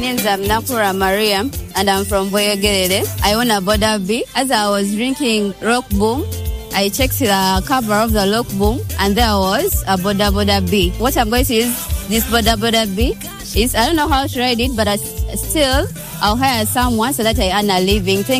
name's Nakura Maria, and I'm from Boyogerere. I own a Boda B. As I was drinking Rock Boom, I checked the cover of the Rock Boom, and there was a Boda B. What I'm going to use this Boda B is, I don't know how to write it, but I'll hire someone so that I earn a living.